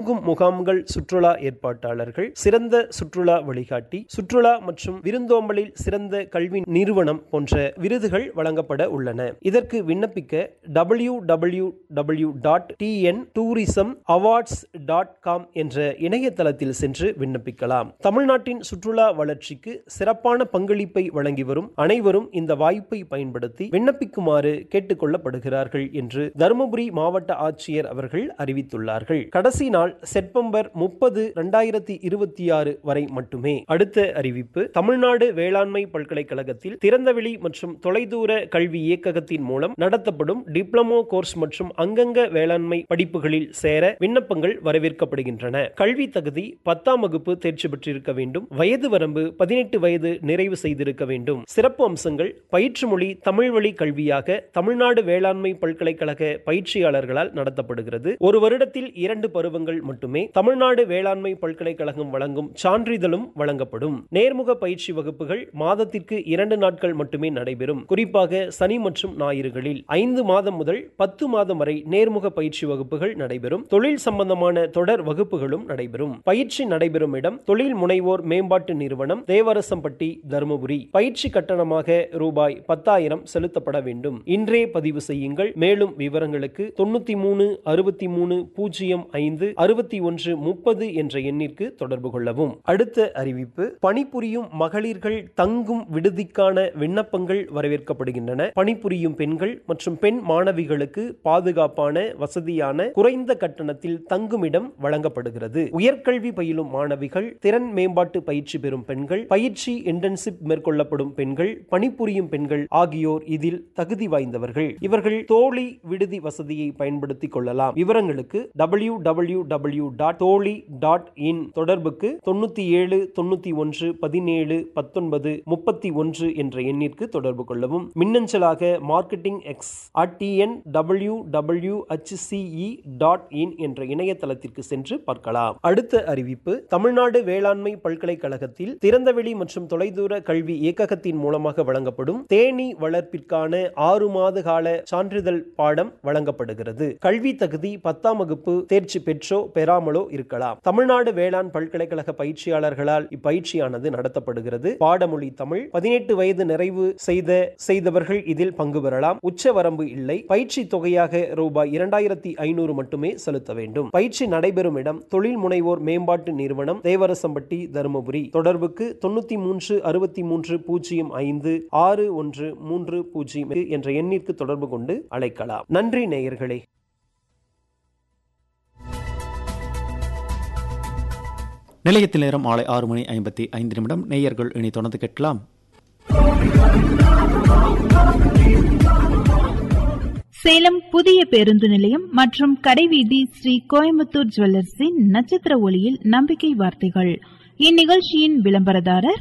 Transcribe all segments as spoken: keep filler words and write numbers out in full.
தங்கும் முகாம்கள் சுற்றுலா ஏற்பாட்டாளர்கள், சிறந்த சுற்றுலா வழிகாட்டி, சுற்றுலா மற்றும் விருந்தோம்பலில் சிறந்த கல்வி நிறுவனம் போன்ற விருதுகள் வழங்கப்பட உள்ளன. இதற்கு விண்ணப்பிக்க W W W dot T N tourism awards dot com என்ற இணையதளத்தில் சென்று விண்ணப்பிக்கலாம். தமிழ்நாட்டின் சுற்றுலா வளர்ச்சிக்கு சிறப்பான பங்களிப்பை வழங்கி வரும் அனைவரும் இந்த வாய்ப்பை பயன்படுத்தி விண்ணப்பிக்குமாறு கேட்டுக் கொள்ளப்படுகிறார்கள் என்று தருமபுரி மாவட்ட ஆட்சியர் அவர்கள் அறிவித்துள்ளார்கள். கடைசி நாள் செப்டம்பர் முப்பது இரண்டாயிரத்தி இருபத்தி ஆறு வரை மட்டுமே. அடுத்த அறிவிப்பு: தமிழ்நாடு வேளாண்மை பல்கலைக்கழகத்தில் திறந்தவெளி மற்றும் தொலைதூர கல்வி இயக்ககத்தின் மூலம் நடத்தப்படும் டிப்ளமோ கோர்ஸ் மற்றும் அங்கங்க வேளாண்மை படிப்புகளில் சேர விண்ணப்பங்கள் வரவேற்கப்படுகின்றன. கல்வி தகுதி பத்தாம் வகுப்பு தேர்ச்சி பெற்றிருக்க வேண்டும். வயது வரம்பு பதினெட்டு வயது நிறைவு செய்திருக்க வேண்டும். சிறப்பு அம்சங்கள்: பயிற்று மொழி தமிழ் வழி கல்வியாக தமிழ்நாடு வேளாண்மை பல்கலைக்கழக பயிற்சியாளர்களால் நடத்தப்படுகிறது. ஒரு வருடத்தில் இரண்டு பருவங்கள் மட்டுமே. தமிழ்நாடு வேளாண்மை பல்கலைக்கழகம் வழங்கும் சான்றிதழும் வழங்கப்படும். நேர்முக பயிற்சி வகுப்புகள் மாதத்திற்கு இரண்டு நாட்கள் மட்டுமே நடைபெறும். குறிப்பாக சனி மற்றும் ஞாயிறுகளில் ஐந்து மாதம் முதல் பத்து மாதம் வரை நேர்முக பயிற்சி வகுப்புகள் நடைபெறும். தொழில் சம்பந்தமான தொடர் வகுப்புகளும் நடைபெறும். பயிற்சி நடைபெறும் இடம் தொழில் முனைவோர் மேம்பாட்டு நிறுவனம், தேவரசம்பட்டி, தருமபுரி. பயிற்சி கட்டணமாக ரூபாய் பத்தாயிரம் செலுத்தப்பட வேண்டும். இன்றே பதிவு செய்யுங்கள். மேலும் விவரங்களுக்கு தொண்ணூத்தி மூணு அறுபத்தி மூணு பூஜ்ஜியம் ஐந்து அறுபத்தி ஒன்று முப்பது என்ற எண்ணிற்கு தொடர்பு கொள்ளவும். அடுத்த அறிவிப்பு: பணிபுரியும் மகளிர்கள் தங்கும் விடுதிக்கான விண்ணப்பங்கள் வரவேற்கப்படுகின்றன. பணிபுரியும் பெண்கள் மற்றும் பெண் மாணவிகளுக்கு பாதுகாப்பான, வசதியான, குறைந்த கட்டணத்தில் தங்குமிடம் வழங்கப்படுகிறது. உயர்கல்வி பயிலும் மாணவிகள், திறன் மேம்பாட்டு பயிற்சி பெறும் பெண்கள், பயிற்சி இன்டர்ன்ஷிப் மேற்கொள்ளப்படும் பெண்கள், பணிபுரியும் பெண்கள் ஆகியோர் இதில் தகுதி வாய்ந்தவர்கள். இவர்கள் தோழி விடுதி வசதியை பயன்படுத்திக் கொள்ளலாம். விவரங்களுக்கு டபிள்யூ டபிள்யூ டபிள்யூ டாட் தோழி டாட் இன், தொடர்புக்கு தொண்ணூத்தி ஏழு தொண்ணூத்தி ஒன்று பதினேழு பத்தொன்பது முப்பத்தி ஒன்று என்ற எண்ணிற்கு தொடர்பு கொள்ளவும். மின்னஞ்சலாக marketing X at T N W W H C E dot in என்ற இணையதளத்திற்கு சென்று பார்க்கலாம். அடுத்த அறிவிப்பு: தமிழ்நாடு வேளாண்மை பல்கலைக்கழகத்தில் திறந்தவெளி மற்றும் தொலைதூர கல்வி இயக்ககத்தின் மூலமாக வழங்கப்படும் தேனீ வளர்ப்பிற்கான ஆறு மாத கால சான்றிதழ் பாடம் வழங்கப்படுகிறது. கல்வி தகுதி பத்தாம் வகுப்பு தேர்ச்சி பெற்றோ பெறாமலோ இருக்கலாம். தமிழ்நாடு வேளாண் பல்கலைக்கழக பயிற்சியாளர்களால் இப்பயிற்சியானது நடத்தப்படுகிறது. பாடமொழி தமிழ். பதினெட்டு வயது நிறைவு செய்த செய்தவர்கள் இதில் பங்கு பெறலாம். உச்ச வரம்பு இல்லை. பயிற்சி தொகையாக ரூபாய் இரண்டாயிரத்தி ஐநூறு மட்டுமே செலுத்த வேண்டும். பயிற்சி நடைபெறும் இடம் தொழில் முனைவோர் மேம்பாட்டு நிறுவனம், தேவரசம்பட்டி, தருமபுரி. தொடர்புக்கு தொண்ணூத்தி மூன்று அறுபத்தி மூன்று பூஜ்ஜியம் ஐந்து ஆறு ஒன்று மூன்று பூஜ்ஜியம் என்ற எண்ணிற்கு தொடர்பு கொண்டு அழைக்கலாம். நன்றி நேயர்களே. நிலையத்தில் நேரம் மாலை ஆறு மணி ஐம்பத்தி ஐந்து நிமிடம். நேயர்கள் இனி தொடர்ந்து கேட்கலாம். சேலம் புதிய பேருந்து நிலையம் மற்றும் கடைவீதி ஸ்ரீ கோயம்புத்தூர் ஜுவல்லர்ஸின் நட்சத்திர ஒளியில் நம்பிக்கை வார்த்தைகள். இந்நிகழ்ச்சியின் விளம்பரதாரர்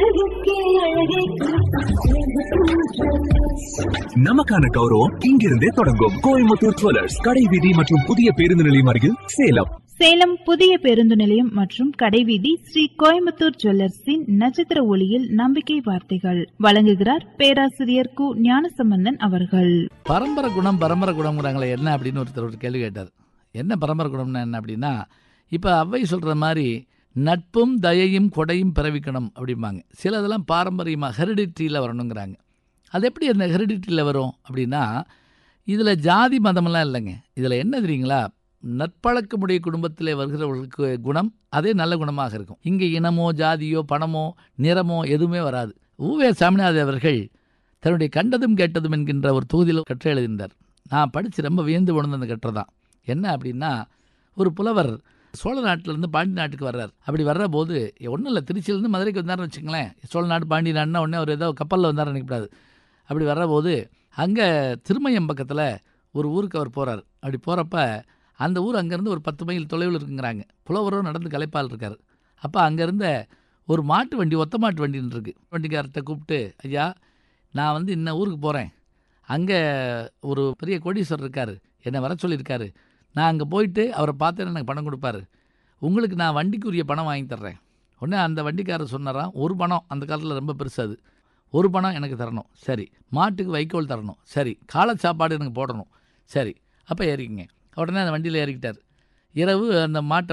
நமக்கான கௌரவம் இங்கிருந்தே தொடங்கும். கோயம்புத்தூர் ஜுவல்லர்ஸ், கடைவீதி மற்றும் புதிய பேருந்து நிலையம் அருகில் சேலம். சேலம் புதிய பேருந்து நிலையம் மற்றும் கடைவீதி ஸ்ரீ கோயம்புத்தூர் ஜுவல்லர்ஸின் நட்சத்திர ஒளியில் நம்பிக்கை வார்த்தைகள் வழங்குகிறார் பேராசிரியர் கு ஞானசம்பந்தன் அவர்கள். பரம்பரை குணம் பரம்பரை குணம்ங்கிறாங்களே என்ன அப்படின்னு ஒருத்தர் ஒரு கேள்வி கேட்டார். என்ன பரம்பரை குணம்னா என்ன அப்படின்னா, இப்போ அவ்வை சொல்கிற மாதிரி நட்பும் தயையும் கொடையும் பிறவிக்கணும் அப்படிம்பாங்க. சில இதெல்லாம் பாரம்பரியமாக ஹெரிடிட்டியில் வரணுங்கிறாங்க. அது எப்படி அந்த ஹெரிடிட்டியில் வரும் அப்படின்னா, இதில் ஜாதி மதமெல்லாம் இல்லைங்க. இதில் என்ன தெரியுங்களா, நற்பழக்கமுடைய குடும்பத்தில் வருகிறவர்களுக்கு குணம் அதே நல்ல குணமாக இருக்கும். இங்கே இனமோ ஜாதியோ பணமோ நிறமோ எதுவுமே வராது. ஊவே சாமிநாதன் அவர்கள் தன்னுடைய கண்டதும் கேட்டதும் என்கின்ற ஒரு தொகுதியில் கற்றை எழுதினார். நான் படித்து ரொம்ப வியந்து உணர்ந்த அந்த கற்றை தான். என்ன அப்படின்னா, ஒரு புலவர் சோழ நாட்டிலேருந்து பாண்டி நாட்டுக்கு வர்றார். அப்படி வர்ற போது ஒன்றும் இல்லை, திருச்சியிலேருந்து மதுரைக்கு வந்தார்னு வச்சுங்களேன். சோழ நாடு பாண்டி நாடுனா உடனே அவர் ஏதோ கப்பலில் வந்தார் நினைக்கப்படாது. அப்படி வர்ற போது அங்கே திருமயம் பக்கத்தில் ஒரு ஊருக்கு அவர் போகிறார். அப்படி போகிறப்ப அந்த ஊர் அங்கேருந்து ஒரு பத்து மைல் தொலைவில் இருக்குங்கிறாங்க. புலவரும் நடந்து கலைப்பால் இருக்கார். அப்போ அங்கேருந்த ஒரு மாட்டு வண்டி, ஒத்த மாட்டு வண்டின்னு இருக்குது. வண்டிக்காரர்கிட்ட கூப்பிட்டு, ஐயா நான் வந்து இன்ன ஊருக்கு போகிறேன், அங்கே ஒரு பெரிய கோடீஸ்வரர் இருக்கார், என்னை வர சொல்லியிருக்காரு, நான் அங்கே போயிட்டு அவரை பார்த்தேன்னு எனக்கு பணம் கொடுப்பாரு, உங்களுக்கு நான் வண்டிக்குரிய பணம் வாங்கி தர்றேன். உடனே அந்த வண்டிக்காரர் சொன்னாராம், ஒரு பணம் அந்த காலத்தில் ரொம்ப பெருசு, அது ஒரு பணம் எனக்கு தரணும், சரி. மாட்டுக்கு வைக்கோல் தரணும், சரி. காலை சாப்பாடு எனக்கு போடணும், சரி. அப்போ ஏறிக்கிங்க. உடனே அந்த வண்டியில் ஏறிக்கிட்டார். இரவு அந்த மாட்டை